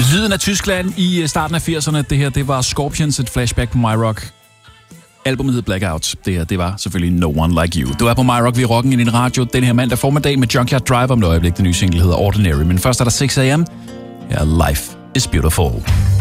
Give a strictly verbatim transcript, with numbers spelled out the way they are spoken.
Lyden af Tyskland i starten af firserne. Det her, det var Scorpions, et flashback på My Rock. Albumet hed Blackout. Det her, det var selvfølgelig No One Like You. Du er på My Rock, vi er rocken i din radio den her mandag formiddag med Junkyard Drive om et øjeblik. Den nye single hedder Ordinary. Men først er der seks a m. Ja, Life is Beautiful.